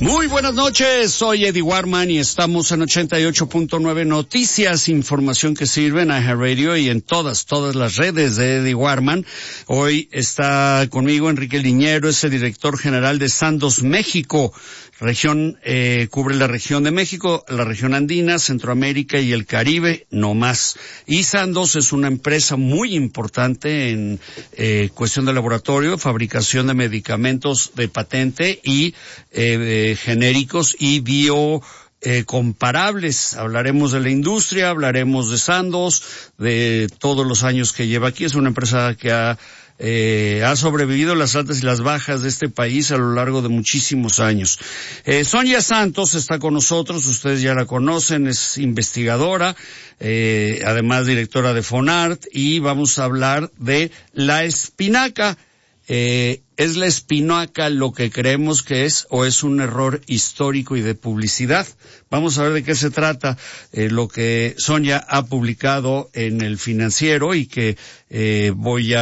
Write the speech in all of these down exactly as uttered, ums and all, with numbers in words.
Muy buenas noches, soy Eddie Warman y estamos en ochenta y ocho punto nueve Noticias, información que sirve en iHeartRadio y en todas, todas las redes de Eddie Warman. Hoy está conmigo Enrique Liñero, es el director general de Sandoz México. Región, eh, cubre la región de México, la región andina, Centroamérica y el Caribe, no más. Y Sandoz es una empresa muy importante en eh, cuestión de laboratorio, fabricación de medicamentos de patente y eh, genéricos y bio Eh, comparables. Hablaremos de la industria, hablaremos de Sandoz, de todos los años que lleva aquí. Es una empresa que ha eh, ha sobrevivido las altas y las bajas de este país a lo largo de muchísimos años. Eh, Sonia Santos está con nosotros, ustedes ya la conocen, es investigadora, eh, además directora de Fonart, y vamos a hablar de la espinaca. Eh, ¿Es la espinaca lo que creemos que es o es un error histórico y de publicidad? Vamos a ver de qué se trata, eh, lo que Sonia ha publicado en El Financiero y que eh, voy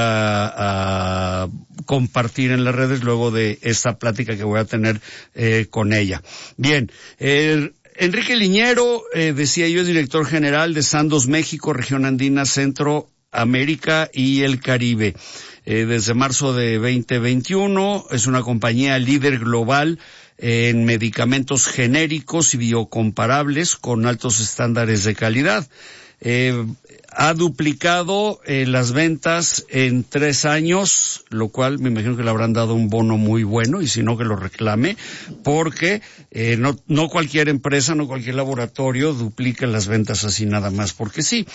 a, a compartir en las redes luego de esta plática que voy a tener eh, con ella. Bien, eh, Enrique Liñero, eh, decía yo, es director general de Sandoz México, región andina, Centroamérica y el Caribe. Eh, desde marzo de veinte veintiuno, es una compañía líder global en medicamentos genéricos y biocomparables con altos estándares de calidad. Eh, ha duplicado eh, las ventas en tres años, lo cual me imagino que le habrán dado un bono muy bueno, y si no que lo reclame, porque eh, no, no cualquier empresa, no cualquier laboratorio duplica las ventas así nada más, porque sí.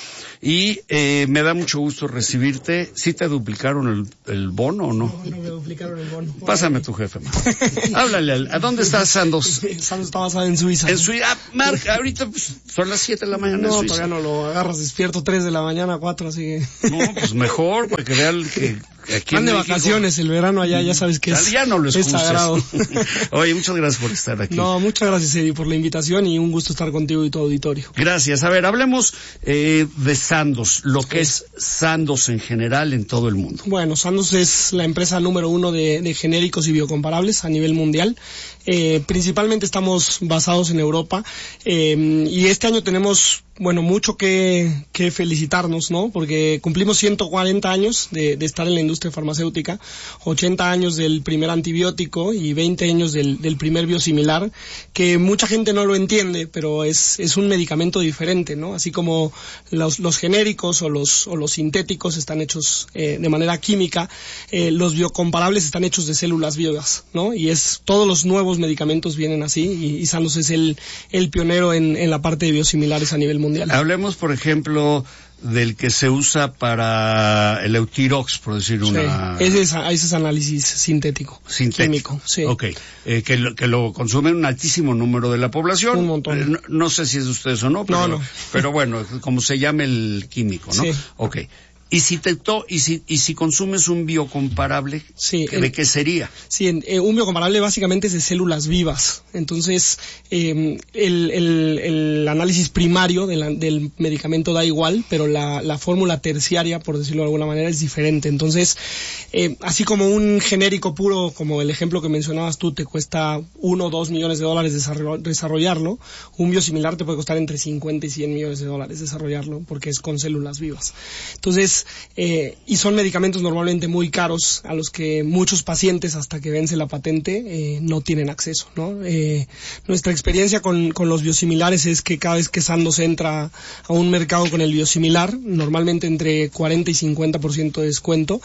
Y eh, me da mucho gusto recibirte. ¿Sí te duplicaron el, el bono o no? No, no me duplicaron el bono. Pásame tu jefe, man. Háblale. ¿A dónde está Sandoz? Sandoz está basado en Suiza. En Suiza. Ah, Marc, ahorita pues, son las siete de la mañana no, en Suiza. No, todavía no lo agarras despierto, tres de la mañana, cuatro, así que... No, pues mejor, para que vean que aquí van de México, vacaciones, el verano allá, ya sabes que es, ya no lo es sagrado. Oye, muchas gracias por estar aquí. No, muchas gracias, Eddie, por la invitación y un gusto estar contigo y tu auditorio. Gracias. A ver, hablemos eh, de Sandoz, lo que es Sandoz en general en todo el mundo. Bueno, Sandoz es la empresa número uno de, de genéricos y biocomparables a nivel mundial. Eh, principalmente estamos basados en Europa, eh, y este año tenemos, bueno, mucho que, que felicitarnos, ¿no? Porque cumplimos ciento cuarenta años de, de estar en la industria farmacéutica, ochenta años del primer antibiótico y veinte años del, del primer biosimilar, que mucha gente no lo entiende, pero es, es un medicamento diferente, ¿no? Así como los, los genéricos o los, o los sintéticos están hechos eh, de manera química, eh, los biocomparables están hechos de células vivas, ¿no? Y es, todos los nuevos medicamentos vienen así, y, y Sandoz es el, el pionero en, en la parte de biosimilares a nivel mundial. Hablemos, por ejemplo, del que se usa para el Eutirox, por decir una... Sí, ese es, ese es análisis sintético, sintético. Químico, sí. Ok, eh, que, lo, que lo consumen un altísimo número de la población. Un montón. Eh, no, no sé si es de ustedes o no, pero, no, no. pero bueno, como se llama el químico, ¿no? Sí. Ok. Y si te to, y si y si consumes un biocomparable, sí, ¿de en, qué sería? Sí, en, eh, un biocomparable básicamente es de células vivas. Entonces, eh, el, el, el análisis primario de la, del medicamento da igual, pero la, la fórmula terciaria, por decirlo de alguna manera, es diferente. Entonces, eh, así como un genérico puro, como el ejemplo que mencionabas tú, te cuesta uno o dos millones de dólares desarrollarlo, un biosimilar te puede costar entre cincuenta y cien millones de dólares desarrollarlo, porque es con células vivas. Entonces, Eh, y son medicamentos normalmente muy caros a los que muchos pacientes, hasta que vence la patente, eh, no tienen acceso, ¿no? Eh, nuestra experiencia con, con los biosimilares es que cada vez que Sandoz entra a un mercado con el biosimilar, normalmente entre cuarenta y cincuenta por ciento de descuento,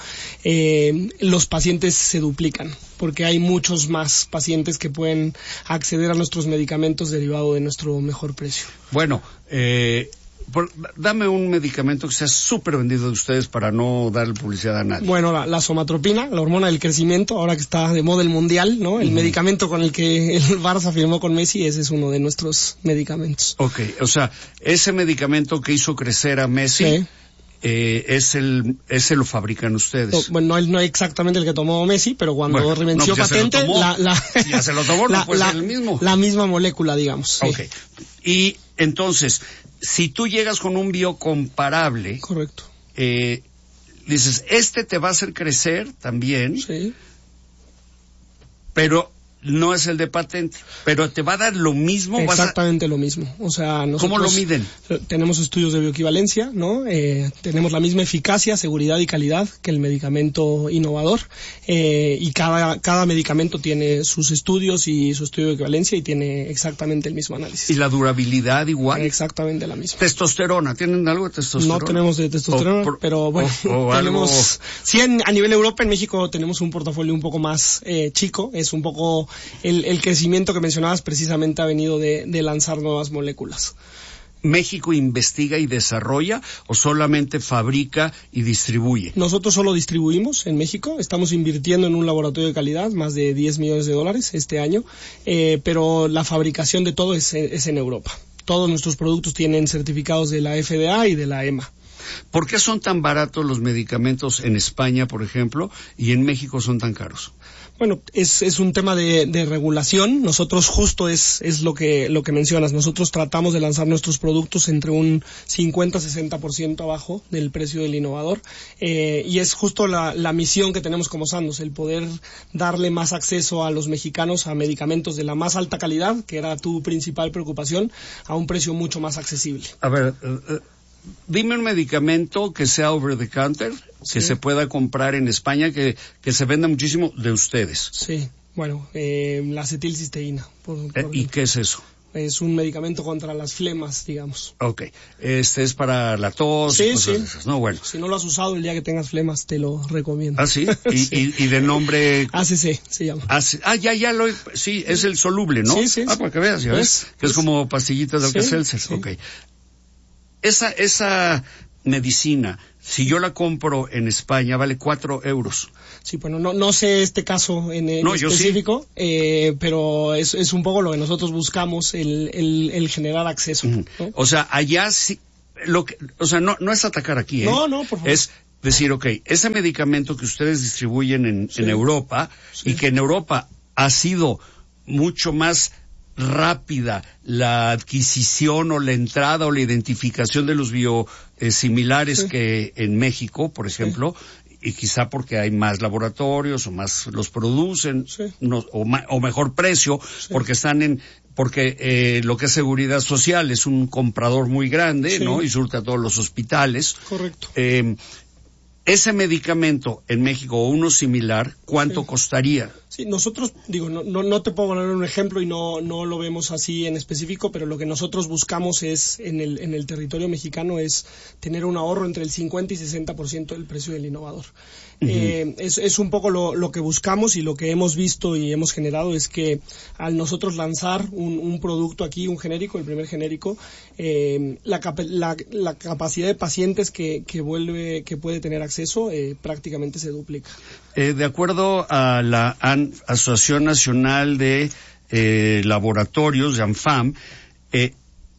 eh, los pacientes se duplican, porque hay muchos más pacientes que pueden acceder a nuestros medicamentos derivado de nuestro mejor precio. Bueno, eh... Por, dame un medicamento que sea súper vendido de ustedes para no darle publicidad a nadie. Bueno, la, la somatropina, la hormona del crecimiento, ahora que está de moda el mundial, ¿no? El uh-huh. medicamento con el que el Barça firmó con Messi, ese es uno de nuestros medicamentos. Ok, o sea, ese medicamento que hizo crecer a Messi... Sí. Eh, es el, ese lo fabrican ustedes. No, bueno, no es no exactamente el que tomó Messi, pero cuando bueno, revenció no, pues patente, se la, la, ya se lo tomó, la, no puede la, ser el mismo. La misma molécula, digamos. Ok. Sí. Y entonces, si tú llegas con un biocomparable. Correcto. Eh, dices, este te va a hacer crecer también. Sí. Pero no es el de patente, pero te va a dar lo mismo. Exactamente vas a... lo mismo. O sea, nosotros ¿Cómo lo miden? Tenemos estudios de bioequivalencia, ¿no? Eh, tenemos la misma eficacia, seguridad y calidad que el medicamento innovador, eh, y cada, cada medicamento tiene sus estudios y su estudio de equivalencia y tiene exactamente el mismo análisis. ¿Y la durabilidad igual? Exactamente la misma. ¿Testosterona? ¿Tienen algo de testosterona? No tenemos de testosterona, o, pero bueno, o, o tenemos... Algo... Sí, en, a nivel Europa, en México tenemos un portafolio un poco más eh, chico, es un poco el, el crecimiento que mencionabas precisamente ha venido de, de lanzar nuevas moléculas. ¿México investiga y desarrolla o solamente fabrica y distribuye? Nosotros solo distribuimos en México, estamos invirtiendo en un laboratorio de calidad, más de diez millones de dólares este año, eh, pero la fabricación de todo es, es en Europa. Todos nuestros productos tienen certificados de la F D A y de la E M A. ¿Por qué son tan baratos los medicamentos en España, por ejemplo, y en México son tan caros? Bueno, es, es un tema de, de regulación. Nosotros justo es, es lo que, lo que mencionas. Nosotros tratamos de lanzar nuestros productos entre un cincuenta a sesenta por ciento abajo del precio del innovador. Eh, y es justo la, la misión que tenemos como Sandoz, el poder darle más acceso a los mexicanos a medicamentos de la más alta calidad, que era tu principal preocupación, a un precio mucho más accesible. A ver, uh, uh, dime un medicamento que sea over the counter, que sí. se pueda comprar en España, que, que se venda muchísimo de ustedes. Sí, bueno, eh, la acetilcisteína. Por, por eh, ¿Y qué es eso? Es un medicamento contra las flemas, digamos. Ok, este es para la tos sí, y cosas sí. de esas, ¿no? Bueno. Si no lo has usado el día que tengas flemas, te lo recomiendo. ¿Ah, sí? ¿Y, sí. y, y de nombre? A C C se llama. Ah, ah, ya, ya lo... Sí, es el soluble, ¿no? Sí, sí. Ah, para que veas, ya ves, que es, es como pastillitas de Alka-Seltzer. Sí, sí. Ok. Esa, esa medicina, si yo la compro en España, vale cuatro euros. Sí, bueno, no, no sé este caso en, en no, específico, sí. eh, pero es, es un poco lo que nosotros buscamos, el, el, el generar acceso. Uh-huh. ¿no? O sea, allá sí, lo que, o sea, no, no es atacar aquí, ¿eh? No, no, por favor. Es decir, ok, ese medicamento que ustedes distribuyen en, sí. en Europa, sí. y que en Europa ha sido mucho más rápida la adquisición o la entrada o la identificación de los biosimilares sí. que en México, por ejemplo, sí. y quizá porque hay más laboratorios o más los producen, sí. no, o, ma, o mejor precio, sí. porque están en, porque eh, lo que es seguridad social es un comprador muy grande, sí. ¿no? Y surte a todos los hospitales. Correcto. Eh, ese medicamento en México o uno similar, ¿cuánto sí. costaría? Sí, nosotros, digo, no, no, no te puedo poner un ejemplo y no, no lo vemos así en específico, pero lo que nosotros buscamos es, en el, en el territorio mexicano, es tener un ahorro entre el cincuenta y sesenta por ciento del precio del innovador. Uh-huh. Eh, es, es un poco lo, lo que buscamos y lo que hemos visto y hemos generado es que al nosotros lanzar un, un producto aquí, un genérico, el primer genérico, eh, la, la, la capacidad de pacientes que, que vuelve, que puede tener acceso, eh, prácticamente se duplica. Eh, de acuerdo a la AN, Asociación Nacional de eh, Laboratorios, de ANFAM, eh,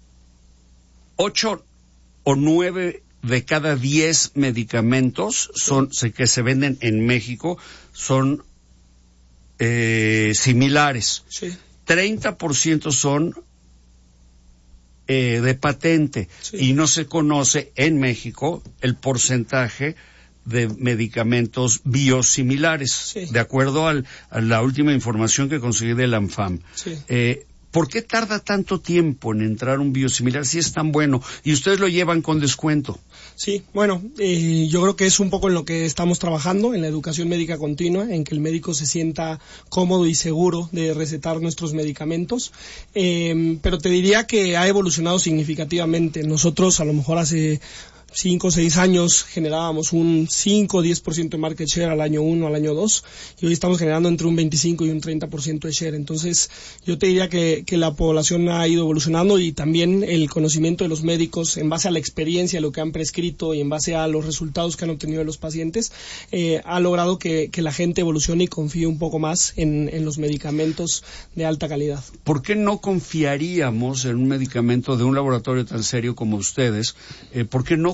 ocho o nueve de cada diez medicamentos son sí. que se venden en México son eh, similares. Sí. treinta por ciento son eh, de patente sí. y no se conoce en México el porcentaje de medicamentos biosimilares, sí. de acuerdo al, a la última información que conseguí del ANFAM. Sí. Eh, ¿Por qué tarda tanto tiempo en entrar un biosimilar si es tan bueno? Y ustedes lo llevan con descuento. Sí, bueno, eh, yo creo que es un poco en lo que estamos trabajando, en la educación médica continua, en que el médico se sienta cómodo y seguro de recetar nuestros medicamentos. Eh, pero te diría que ha evolucionado significativamente. Nosotros, a lo mejor hace cinco o seis años generábamos un cinco o diez por ciento de market share al año uno, al año dos, y hoy estamos generando entre un veinticinco y un treinta por ciento de share. Entonces, yo te diría que, que la población ha ido evolucionando y también el conocimiento de los médicos en base a la experiencia, lo que han prescrito y en base a los resultados que han obtenido de los pacientes, eh, ha logrado que, que la gente evolucione y confíe un poco más en, en los medicamentos de alta calidad. ¿Por qué no confiaríamos en un medicamento de un laboratorio tan serio como ustedes? Eh, ¿Por qué no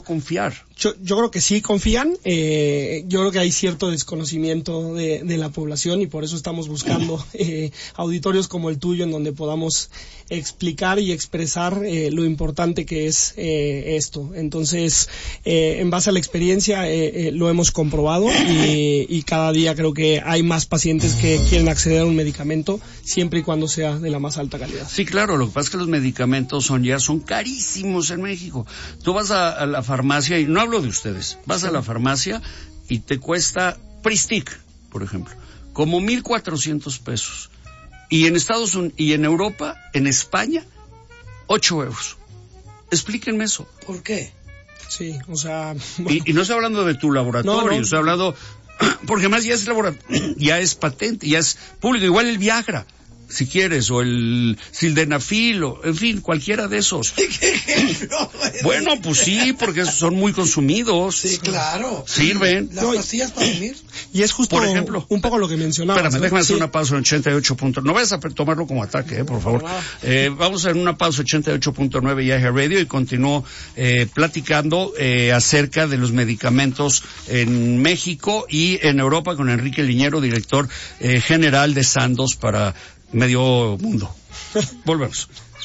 confiar. Yo, yo creo que sí confían, eh, yo creo que hay cierto desconocimiento de, de la población y por eso estamos buscando eh, auditorios como el tuyo en donde podamos explicar y expresar eh, lo importante que es eh, esto. Entonces, eh, en base a la experiencia eh, eh, lo hemos comprobado y, y cada día creo que hay más pacientes que quieren acceder a un medicamento siempre y cuando sea de la más alta calidad. Sí, claro, lo que pasa es que los medicamentos son ya son carísimos en México. Tú vas a, a la farmacia y no hablo de ustedes, vas a la farmacia y te cuesta Pristic, por ejemplo, como mil cuatrocientos pesos. Y en Estados Unidos, y en Europa, en España, ocho euros. Explíquenme eso. ¿Por qué? Sí, o sea... Bueno. Y, y no estoy hablando de tu laboratorio, no, no. Estoy hablando... Porque además ya es laboratorio, ya es patente, ya es público, igual el Viagra, si quieres, o el sildenafil, o en fin, cualquiera de esos. ¿Qué ejemplo? Bueno, pues sí, porque son muy consumidos. Sí, claro. Sirven. ¿Las pastillas para dormir? Y es justo, por ejemplo, un poco lo que mencionabas. Espérame, ¿no? déjame hacer sí. una pausa en ochenta y ocho punto nueve. No vayas a tomarlo como ataque, eh, por favor. Eh, vamos a hacer una pausa ochenta y ocho punto nueve y iHeart Radio y continúo eh, platicando eh, acerca de los medicamentos en México y en Europa con Enrique Liñero, director eh, general de Sandoz para medio mundo. Volvemos.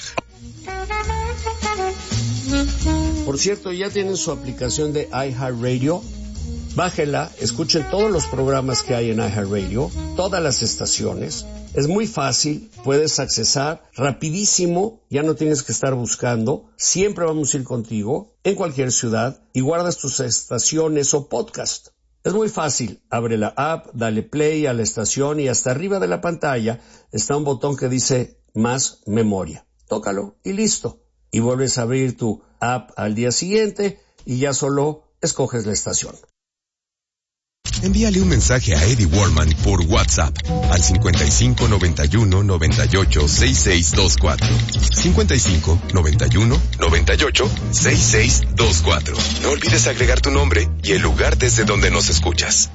Por cierto, ¿ya tienen su aplicación de iHeartRadio? Bájela, escuchen todos los programas que hay en iHeartRadio, todas las estaciones. Es muy fácil, puedes accesar rapidísimo, ya no tienes que estar buscando. Siempre vamos a ir contigo, en cualquier ciudad, y guardas tus estaciones o podcast. Es muy fácil, abre la app, dale play a la estación y hasta arriba de la pantalla está un botón que dice más memoria. Tócalo y listo. Y vuelves a abrir tu app al día siguiente y ya solo escoges la estación. Envíale un mensaje a Eddie Warman por WhatsApp al cincuenta y cinco noventa y uno noventa y ocho sesenta y seis veinticuatro. cincuenta y cinco noventa y uno noventa y ocho sesenta y seis veinticuatro. No olvides agregar tu nombre y el lugar desde donde nos escuchas.